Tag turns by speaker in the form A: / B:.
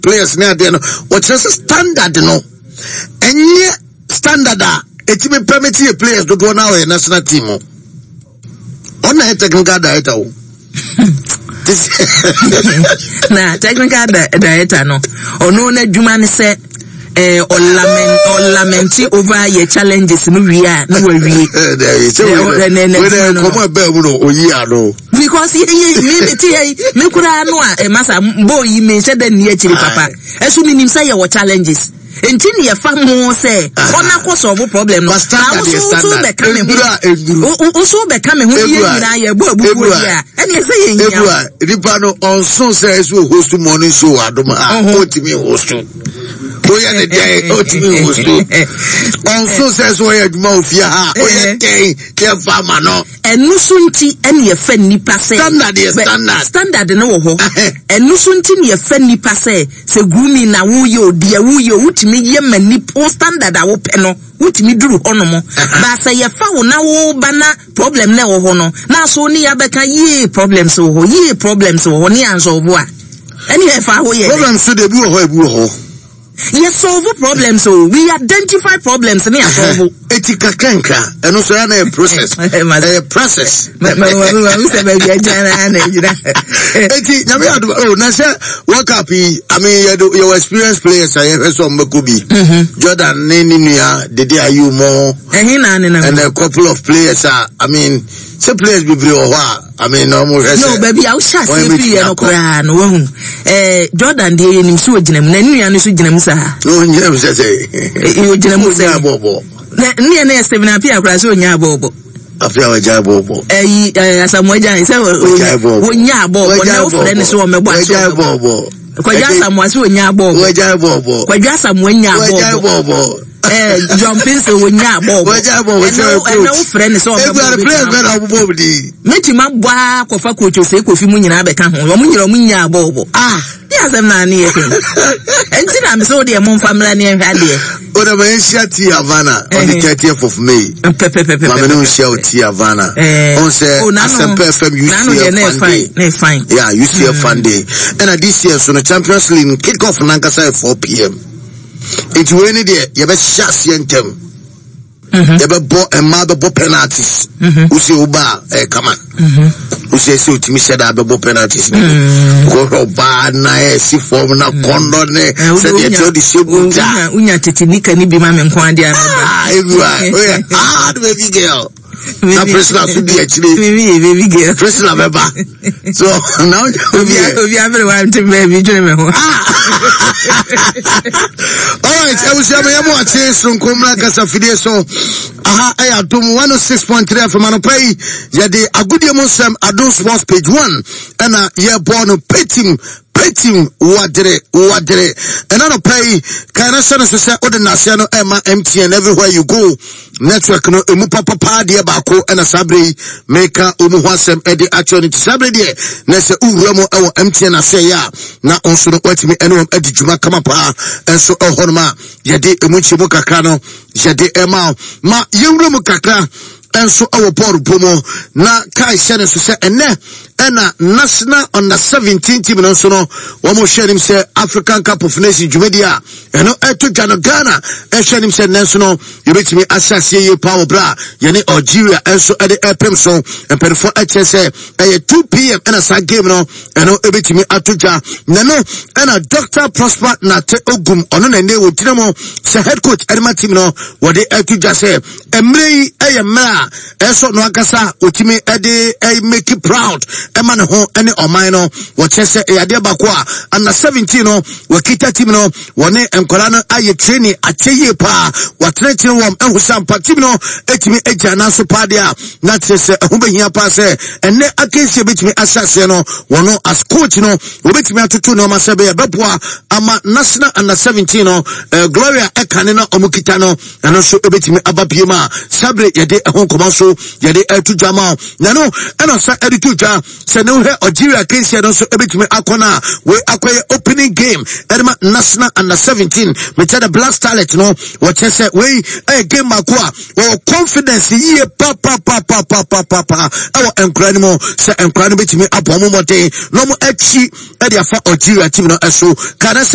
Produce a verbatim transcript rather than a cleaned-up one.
A: players na de no what is standard no enye standard a etimi permit your players do go now in national team on na technical director o
B: na technical director no ono na dwuma ne se eh or lament or lamenti over your challenges no we are no we we
A: come about no oyi ano
B: because me me me kura no a masa boy me say den ye chiri papa esu ni nim say your challenges enti ne ye fa mo say ona ko solve problem no
A: standard standard
B: o so be ka me ho ye nyina ye bo abubu ya ene say ye nya
A: ripa no on so say esu host morning show adoma a o ti me host oya ne dey o ti me host on so say so ye aduma ofia ha oya dey ke farmer no
B: enu so nti ene ye fa nipa say
A: standard ye standard
B: standard no wo ho enu so nti ne ye fa nipa say se gumi na wo ye odi wo ye utimi ye mani po standard a wo pe no utimi duru hono mo ba say ye fa wo na wo bana problem na wo ho no na so ni ya beka ye problems wo ho ye problems wo ho ni anso bo a ene ye fa wo ye
A: problems so de bi wo ho ebu wo ho
B: yes solve problems so we identify problems ni solve
A: etika kanka eno so ya na process a process
B: ma ma ma se be ya jana na jira
A: eti nyame adu oh na say world cup I mean your experienced players are so mbekobi Jordan ne ni nua dede ayu mo
B: ehin na ne na
A: and a couple of players are I mean some players be bri o ha I mean no more
B: no baby I sha say fi e no kra no wahu eh Jordan de yenim so ginam na nua no so ginam sa
A: no ginam say say
B: e ginam say
A: bobo
B: na nua na seven apia kra so nya bobo
A: afia wa ja bobo
B: eh asamoja say wo nya bobo na wo friend so wo mebo aso
A: bobo
B: kwaja asamoja so nya bobo
A: wo ja bobo
B: kwaja asamoja nya bobo eh jumping so wo nya bobo
A: waja bobo
B: and no friend so
A: e gba play be na bobo di
B: meti ma bua kofa kocho se kofi mu nyina be ka ho wo mu nyira mu nya bobo ah yes am na ni e enti na me so de mo family na ehwa de
A: o da ben share ti Havana on the thirtieth of May ma me no share ti Havana on say Asempa F M U C F
B: fine fine
A: yeah U C F fun day and this year so the Champions League kick off nankasa at four p m it's when there you be shas yentem you be bo and mother bo penalties who say uba eh come on who say so to me said that be bo penalties go roba na e si form na kondo ne said you tell the shape unya
B: unya tetinika ni bi ma me nko ade
A: ah everywhere ah the baby girl na Priscilla should be actually
B: baby baby girl
A: Priscilla beba so now
B: obi obi everyone to baby dream me ho
A: alright I was saying me mo ati so nkomra kasa fidie so aha ay adom one oh six point three F M no pay ye de agudie mo sam Adom Sports page one and ye born petim petim wadre wadre and no pay kana sana so say odinase no ema M T N everywhere you go network no emu papa pa de baako and sabre meka omu hwasem e de actually sabre de na se uwura mo e M T N ase ya na onso no watimi eno adi dwuma kama pa enso ehonoma ye de emu chimu kakra no ye de ema ma yewura mu kakra enso awo Paul Bomo na kai shene so se ene ena national under seventeen team no so no wo mo share him say African Cup of Nations Jumedia eno eto Ghana Ghana e share him say nenso no yebetimi asase ye power bra ye ne Algeria enso e de epem so emperfo e che say e two p m ena sa game no eno ebetimi atoja na no ena Doctor Prosper na te ogum ono na ne wo tinamo say head coach edema team no wo de atoja say emrei e ye mra enso no akasa otimi e de e make it proud ema ne ho ene oman no wo chese e ade bako a under seventeen no wakita team no wone enkola no aye training acheye pa watrete wom ehusam pa team no etimi eja na so pa de a na chese ehun behia pa se ene akensie betimi asase no wono as coach no obetimi atoto no masabe e beboa ama national under seventeen no uh, Gloria ekane no omukita no na so ebetimi ababiema sabre yede ehun koma so yede etu jama na no eno sa editu ja se no he Algeria kensia no so ebetimi akona we akoye opening game edema national under seventeen me tell the Black Starlet no what say we a game makwa o confidence ye pa pa pa pa pa pa pa pa e incredible se incredible betimi abomo mote no mo achi e dia fa Algeria team no eso kana